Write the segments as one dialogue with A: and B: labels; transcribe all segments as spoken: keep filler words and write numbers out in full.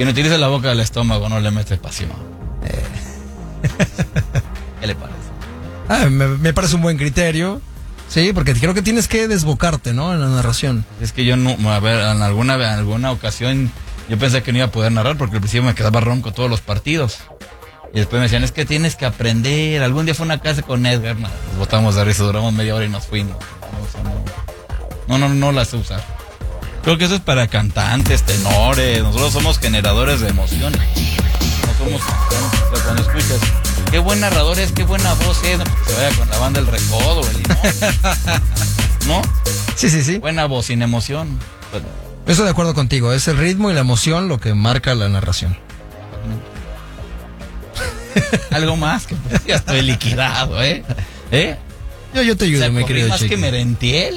A: Quien utiliza la boca del estómago no le mete pasión.
B: Eh.
A: ¿Qué le parece?
B: Ah, me, me parece un buen criterio. Sí, porque creo que tienes que desbocarte, ¿no? En la narración.
A: Es que yo no, a ver, en alguna, en alguna ocasión yo pensé que no iba a poder narrar porque al principio me quedaba ronco todos los partidos. Y después me decían, es que tienes que aprender. Algún día fue una clase con Edgar, no, nos botamos de risa, duramos media hora y nos fuimos. No, no, no, no la sé usar. Creo que eso es para cantantes, tenores. Nosotros somos generadores de emociones. No somos cantantes. Pero cuando escuchas, qué buen narrador es, qué buena voz es, no, porque se vaya con la banda El Recodo, el limón. ¿No?
B: Sí, sí, sí.
A: Buena voz, sin emoción. Pero...
B: Estoy de acuerdo contigo. Es el ritmo y la emoción lo que marca la narración.
A: Algo más, que pues ya estoy liquidado, ¿eh? ¿Eh?
B: Yo, yo te ayudo,
A: o sea,
B: mi querido
A: más
B: Chiqui.
A: que Merentiel.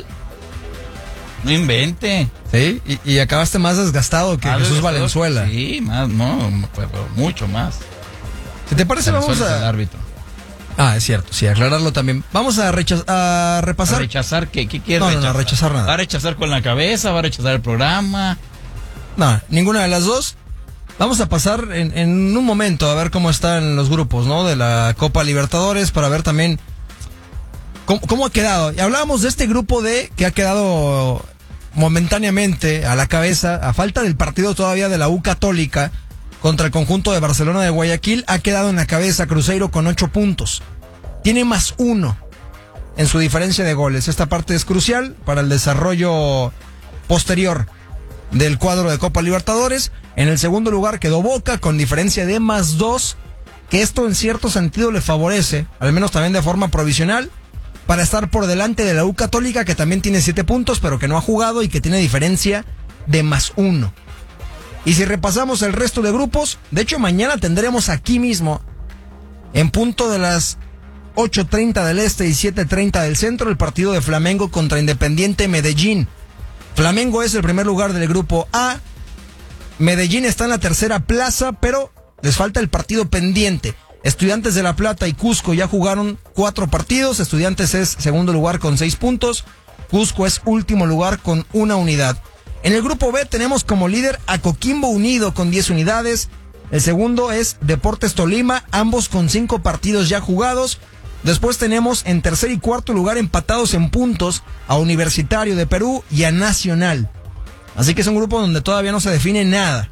A: No invente.
B: Sí, y, y acabaste más desgastado que
A: Ah,
B: Jesús
A: desgastado.
B: Valenzuela.
A: Sí, más, no, pero mucho más.
B: Si te parece, vamos
A: Valenzuela es el
B: a...
A: árbitro.
B: Ah, es cierto, sí, aclararlo también. Vamos a, recha- a repasar.
A: ¿A rechazar qué? ¿Qué quiere
B: No, no,
A: rechazar?
B: no, rechazar nada.
A: ¿Va a rechazar con la cabeza? ¿Va a rechazar el programa?
B: No, ninguna de las dos. Vamos a pasar en, en un momento a ver cómo están los grupos, ¿no? De la Copa Libertadores para ver también cómo, cómo ha quedado. Y hablábamos de este grupo D que ha quedado momentáneamente a la cabeza, a falta del partido todavía de la U Católica contra el conjunto de Barcelona de Guayaquil, ha quedado en la cabeza Cruzeiro con ocho puntos. Tiene más uno en su diferencia de goles. Esta parte es crucial para el desarrollo posterior del cuadro de Copa Libertadores. En el segundo lugar quedó Boca con diferencia de más dos, que esto en cierto sentido le favorece, al menos también de forma provisional, para estar por delante de la U Católica, que también tiene siete puntos, pero que no ha jugado y que tiene diferencia de más uno. Y si repasamos el resto de grupos, de hecho mañana tendremos aquí mismo, en punto de las ocho treinta del este y siete treinta del centro, el partido de Flamengo contra Independiente Medellín. Flamengo es el primer lugar del grupo A. Medellín está en la tercera plaza, pero les falta el partido pendiente. Estudiantes de La Plata y Cusco ya jugaron cuatro partidos. Estudiantes es segundo lugar con seis puntos. Cusco es último lugar con una unidad. En el grupo B tenemos como líder a Coquimbo Unido con diez unidades. El segundo es Deportes Tolima, ambos con cinco partidos ya jugados. Después tenemos en tercer y cuarto lugar empatados en puntos a Universitario de Perú y a Nacional. Así que es un grupo donde todavía no se define nada.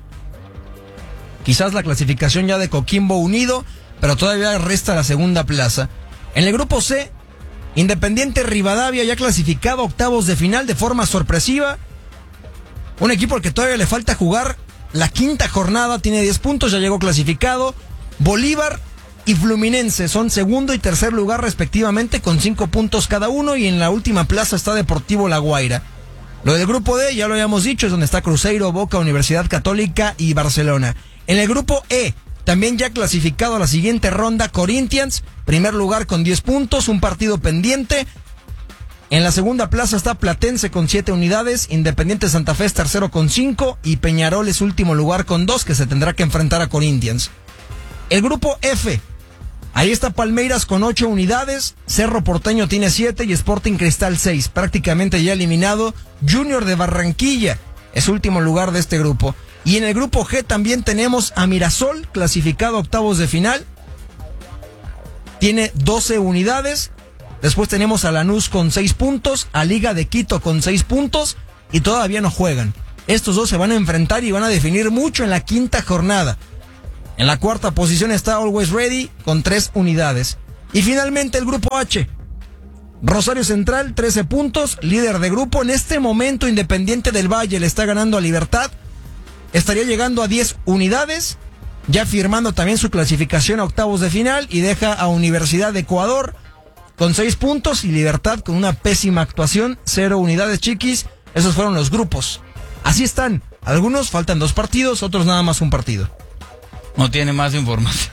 B: Quizás la clasificación ya de Coquimbo Unido, pero todavía resta la segunda plaza. En el grupo C, Independiente Rivadavia ya clasificado a octavos de final de forma sorpresiva. Un equipo al que todavía le falta jugar la quinta jornada, tiene diez puntos, ya llegó clasificado. Bolívar y Fluminense son segundo y tercer lugar respectivamente con cinco puntos cada uno, y en la última plaza está Deportivo La Guaira. Lo del grupo D, ya lo habíamos dicho, es donde está Cruzeiro, Boca, Universidad Católica y Barcelona. En el grupo E, también ya clasificado a la siguiente ronda, Corinthians, primer lugar con diez puntos, un partido pendiente. En la segunda plaza está Platense con siete unidades, Independiente Santa Fe es tercero con cinco y Peñarol es último lugar con dos, que se tendrá que enfrentar a Corinthians. El grupo F, ahí está Palmeiras con ocho unidades, Cerro Porteño tiene siete y Sporting Cristal seis, prácticamente ya eliminado. Junior de Barranquilla es último lugar de este grupo. Y en el grupo G también tenemos a Mirasol, clasificado a octavos de final, tiene doce unidades. Después tenemos a Lanús con seis puntos, a Liga de Quito con seis puntos y todavía no juegan. Estos dos se van a enfrentar y van a definir mucho en la quinta jornada. En la cuarta posición está Always Ready con tres unidades. Y finalmente el grupo H. Rosario Central, trece puntos, líder de grupo. En este momento Independiente del Valle le está ganando a Libertad. Estaría llegando a diez unidades, ya firmando también su clasificación a octavos de final, y deja a Universidad de Ecuador con seis puntos y Libertad con una pésima actuación, cero unidades, chiquis. Esos fueron los grupos. Así están. Algunos faltan dos partidos, otros nada más un partido.
A: No tiene más información.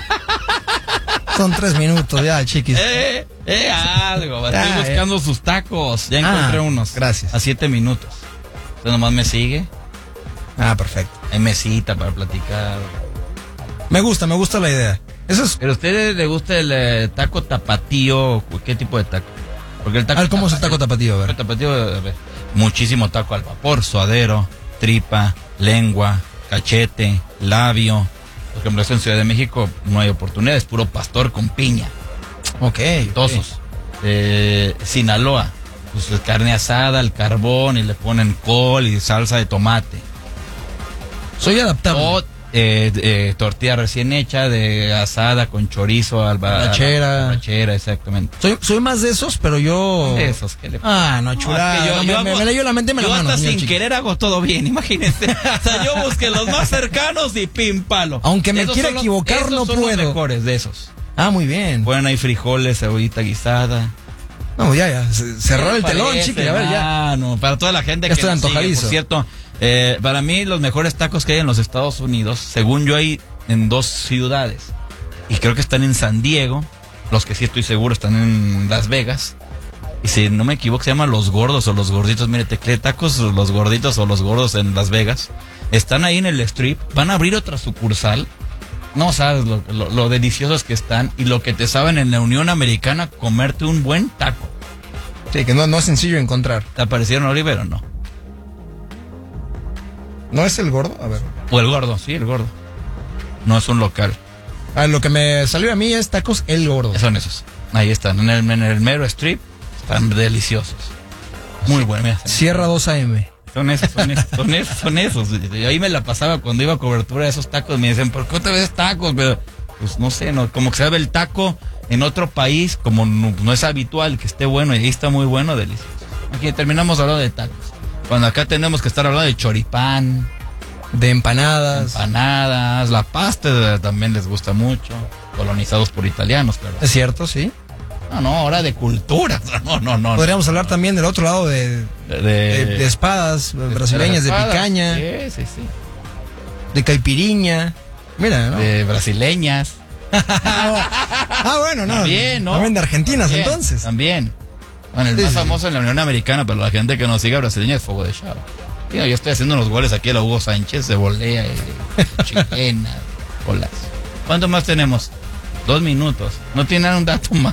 B: Son tres minutos ya, chiquis.
A: Eh, eh, algo. Estoy
B: Ya,
A: buscando
B: eh.
A: sus tacos. Ya encontré
B: Ah,
A: unos.
B: gracias.
A: A siete minutos. Usted nomás me sigue.
B: Ah, perfecto.
A: Hay mesita para platicar.
B: Me gusta, me gusta la idea. Eso es...
A: ¿Pero a usted le gusta el eh, taco tapatío? ¿Qué tipo de taco? Porque el taco
B: A ver, ¿cómo es el taco tapatío? A ver.
A: El tapatío, a ver, muchísimo taco al vapor, suadero, tripa, lengua, cachete, labio. Por ejemplo, eso en Ciudad de México no hay oportunidades, puro pastor con piña.
B: Ok.
A: Tosos. Eh, Sinaloa, pues carne asada, al carbón y le ponen col y salsa de tomate.
B: Soy adaptable.
A: O eh, eh, tortilla recién hecha de asada con chorizo, alba,
B: Arrachera.
A: arrachera, exactamente.
B: Soy, soy más de esos, pero yo...
A: Esos que le
B: Ah, no, chulada.
A: es que yo-
B: No,
A: yo
B: me, me,
A: hago-
B: me leyó la mente y me
A: Yo
B: la mano,
A: hasta
B: señor
A: sin
B: Chiqui.
A: querer hago todo bien, imagínense. O sea, yo busqué los más cercanos y pim palo.
B: Aunque me
A: Esos
B: quiera
A: son los-
B: equivocar,
A: esos
B: no
A: son
B: puedo.
A: Los mejores de esos.
B: Ah, muy bien.
A: Ponen ahí frijoles, cebollita guisada.
B: No, ya, ya. se- Cerró el
A: ¿Qué
B: telón,
A: parece,
B: Chiqui. A ver, ya.
A: mano? Para toda la gente
B: Ya
A: que
B: estoy
A: nos sigue,
B: antojadizo.
A: por cierto, eh, para mí los mejores tacos que hay en los Estados Unidos, según yo, hay en dos ciudades. Y creo que están en San Diego. Los que sí estoy seguro están en Las Vegas. Y si no me equivoco, se llaman Los Gordos o Los Gorditos. Mire, teclé tacos, Los Gorditos o Los Gordos en Las Vegas. Están ahí en el strip. Van a abrir otra sucursal. No sabes lo, lo, lo deliciosos que están y lo que te saben en la Unión Americana comerte un buen taco.
B: Sí, que no, no es sencillo encontrar.
A: ¿Te aparecieron, Oliver, o no?
B: ¿No es el gordo? A ver.
A: O el gordo, sí, el gordo. No es un local.
B: Ah, lo que me salió a mí es tacos el gordo.
A: Son esos. Ahí están, en el, en el mero strip. Están deliciosos. Muy buenos. Mira,
B: Sierra dos A M.
A: son esos, son esos, son esos, son esos. Y ahí me la pasaba cuando iba a cobertura de esos tacos. Me dicen, ¿por qué otra vez tacos? Pero, pues no sé, no, como que se ve el taco en otro país, como no, no es habitual que esté bueno, y ahí está muy bueno, delicioso. Aquí terminamos hablando de tacos. Cuando acá tenemos que estar hablando de choripán,
B: De empanadas.
A: empanadas, la pasta también les gusta mucho, colonizados por italianos, claro.
B: Es cierto, sí.
A: No, no, ahora de cultura. No, no, no.
B: Podríamos hablar también del otro lado de,
A: de,
B: de, de espadas brasileñas, de,
A: espadas.
B: picaña,
A: Sí, sí, sí.
B: de caipiriña. Mira, ¿no?
A: De brasileñas.
B: Ah, bueno, no.
A: También, ¿no?
B: También de argentinas,
A: También,
B: entonces.
A: También. Bueno, el
B: Sí,
A: más
B: sí,
A: famoso en la Unión Americana, pero la gente que nos sigue brasileña es Fuego de Chavo. Tío, yo estoy haciendo unos goles aquí a la Hugo Sánchez de volea, y de chilena, golas. ¿Cuánto más tenemos? Dos minutos. No tienen un dato más.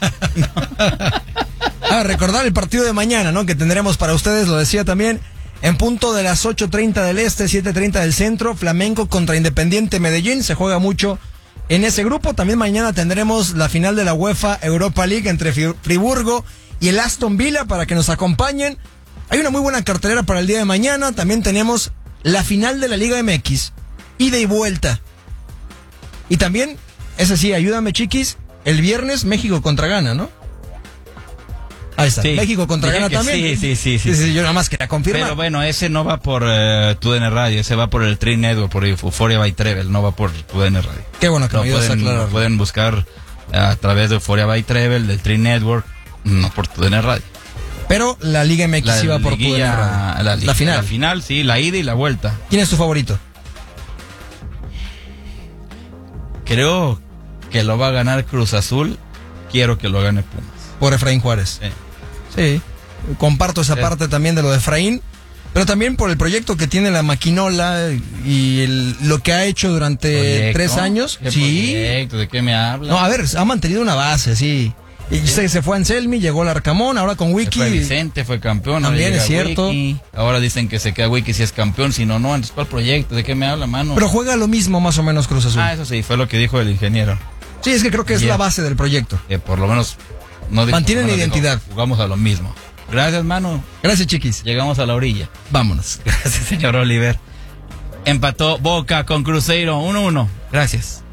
B: Ah, recordar el partido de mañana, ¿no? Que tendremos para ustedes, lo decía también, en punto de las ocho treinta del este, siete treinta del centro, Flamenco contra Independiente Medellín, se juega mucho en ese grupo. También mañana tendremos la final de la UEFA Europa League entre Fi- Friburgo y el Aston Villa para que nos acompañen. Hay una muy buena cartelera para el día de mañana. También tenemos la final de la Liga M X, ida y vuelta. Y también, ese sí, ayúdame chiquis, el viernes México contra Ghana, ¿no? Ahí está,
A: Sí.
B: México contra
A: Dije
B: Ghana
A: que
B: también.
A: sí, sí, sí, sí.
B: Yo nada más quería confirmar.
A: Pero bueno, ese no va por eh, tu D N Radio, ese va por el Tri Network, por Euphoria by Trevel, no va por tu D N Radio.
B: Qué bueno que
A: Lo
B: me ayudas a
A: pueden,
B: aclarar.
A: lo pueden buscar a través de Euphoria by Trevel, del Tri Network, no por tu D N Radio.
B: Pero la Liga M X
A: La
B: iba por tu
A: liguilla-
B: la,
A: la,
B: la final.
A: La final, sí, la ida y la vuelta.
B: ¿Quién es tu favorito?
A: Creo que lo va a ganar Cruz Azul, quiero que lo gane Pumas.
B: Por Efraín Juárez.
A: Sí.
B: Sí, comparto esa
A: Sí.
B: parte también de lo de Efraín, pero también por el proyecto que tiene la maquinola y el- lo que ha hecho durante
A: ¿Proyecto?
B: tres años.
A: ¿Qué
B: Sí.
A: proyecto? ¿De qué me hablas?
B: No, a ver, ha mantenido una base, sí. Y se, se fue a Anselmi, llegó al Arcamón, ahora con Wiki.
A: Fue Vicente, fue campeón. ahora
B: También
A: llega
B: es cierto.
A: Wiki. Ahora dicen que se queda Wiki si es campeón, si no, no. Entonces, ¿cuál proyecto? ¿De qué me habla, mano?
B: Pero juega lo mismo más o menos Cruz Azul.
A: Ah, eso sí, fue lo que dijo el ingeniero.
B: Sí, es que creo que es
A: Yeah.
B: la base del proyecto.
A: Que por lo menos no dijo,
B: Mantienen
A: por lo menos
B: identidad.
A: dijo, jugamos a lo mismo. Gracias, mano.
B: Gracias, chiquis.
A: Llegamos a la orilla.
B: Vámonos.
A: Gracias, señor Oliver. Empató Boca con Cruzeiro uno uno. Gracias.